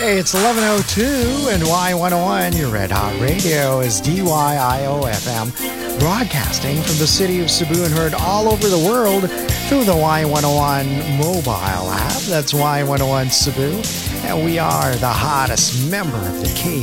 Hey, it's 11:02 and Y101, your Red Hot Radio, is DYIO-FM, broadcasting from the city of Cebu and heard all over the world through the Y101 mobile app. That's Y101 Cebu, and we are the hottest member of the